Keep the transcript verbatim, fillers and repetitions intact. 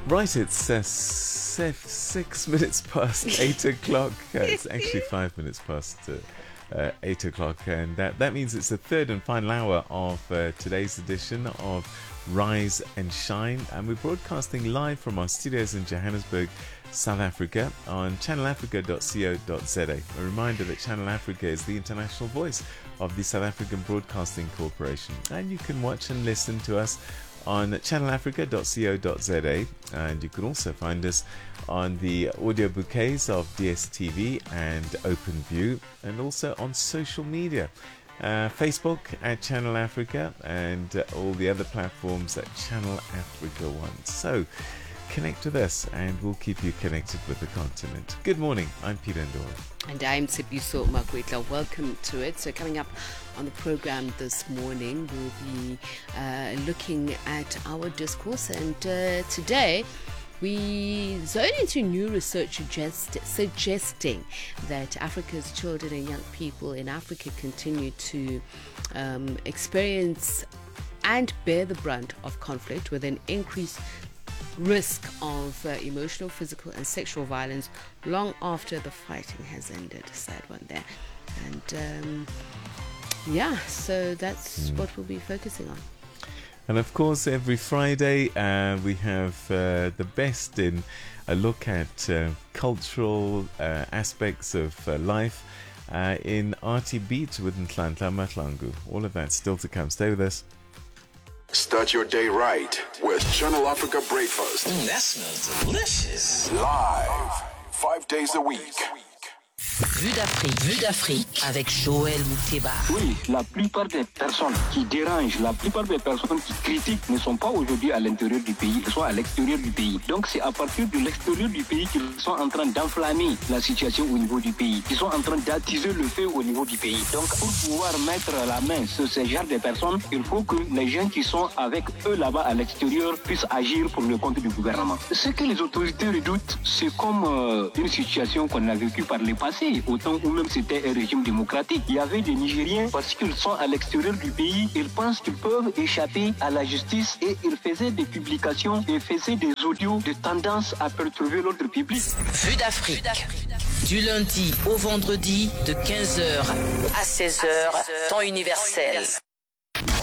Right, it's uh, six, six minutes past eight o'clock. Uh, it's actually five minutes past uh, uh, eight o'clock, and that, that means it's the third and final hour of uh, today's edition of Rise and Shine, and we're broadcasting live from our studios in Johannesburg, South Africa, on channel africa dot co dot za. A reminder that Channel Africa is the international voice of the South African Broadcasting Corporation, and you can watch and listen to us on channel africa dot co dot za, and you can also find us on the audio bouquets of D S T V and OpenView, and also on social media, uh, Facebook at Channel Africa, and uh, all the other platforms at Channel Africa One. So connect with us and we'll keep you connected with the continent. Good morning, I'm Peter Ndoro. And I'm Sipiso Makwetla. Welcome to it. So coming up on the program this morning, we'll be uh, looking at our discourse, and uh, today we zone into new research suggest, suggesting that Africa's children and young people in Africa continue to um, experience and bear the brunt of conflict, with an increased risk of uh, emotional, physical and sexual violence long after the fighting has ended. Sad one there. And um, yeah, so that's mm. what we'll be focusing on. And of course, every Friday uh, we have uh, the best in a look at uh, cultural uh, aspects of uh, life uh, in R T Beat with Nhlanhla Mahlangu. All of that still to come. Stay with us. Start your day right with Channel Africa Breakfast. Mm, that smells delicious. Live, five days a week. Vue d'Afrique, Vue d'Afrique avec Joël Mouteba. Oui, la plupart des personnes qui dérangent, la plupart des personnes qui critiquent ne sont pas aujourd'hui à l'intérieur du pays, elles sont à l'extérieur du pays. Donc c'est à partir de l'extérieur du pays qu'ils sont en train d'enflammer la situation au niveau du pays. Ils sont en train d'attiser le feu au niveau du pays. Donc pour pouvoir mettre la main sur ce genre de personnes, il faut que les gens qui sont avec eux là-bas à l'extérieur puissent agir pour le compte du gouvernement. Ce que les autorités redoutent, c'est comme euh, une situation qu'on a vécue par le passé. Au temps où même c'était un régime démocratique, il y avait des Nigériens, parce qu'ils sont à l'extérieur du pays, ils pensent qu'ils peuvent échapper à la justice, et ils faisaient des publications et faisaient des audios de tendance à perturber l'ordre public. Vue d'Afrique, du lundi au vendredi de quinze heures à seize heures, temps universel.